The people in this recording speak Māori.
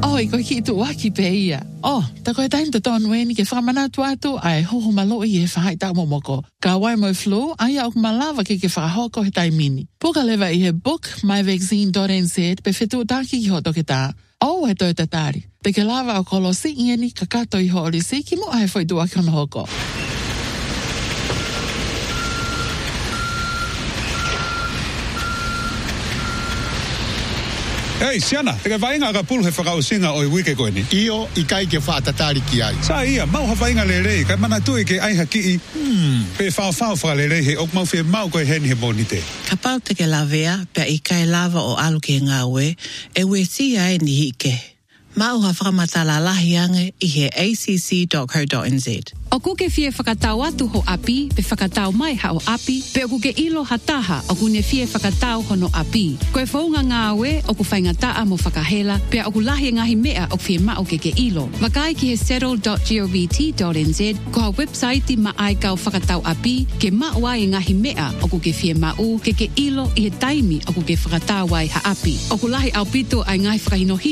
Oh, iko ki tu waki pe ia. Oh, ta koe taim ta tonu e ni ke whamana atu ai hoho malo i e whahai tau momoko. Ka wai mo flu, ai au malawa ke whahoko he taimini. Puka lewa i he book, myvaccine.nz, pe whetu taki ki hoto ke tā. Oh, he toi tatari. Te ke lava o kolosi i ni kakato i ho olisi ki mo ai whai tua kono hoko. Hei, Siana, teka vainga ka pulhe whakau singa o i wike koe ni. Io, i kai ke whaatatari ki ai. Sa ia, mau ha vainga le rei, kai mana tui ke aiha ki i. Pe whao wha le rei he, ok mau whi mau koe heni he monite. Ka pau te ke lavea, pe i kai lava o alu ke ngā ue, e ue si ai ni hike. Mau ha whakamatala lahi ange i he acc.co.nz. O kuke fie whakatau atu ho api, pe whakatau mai ha o api, pe o kuke ilo hataha o kune fie whakatau hono api. Koe whaunga ngā we o ku whaingataa mo whakahela, pe o ku lahi ngahi mea o fie mao ke ilo. Wakai ki he settle.govt.nz, ko ha website ma ai kau whakatau api, ke mao ai ngahi mea o kuke fie mau, ke ilo i he taimi o kuke whakatau ai ha api. O ku lahi au pito ai ngai whakahinohi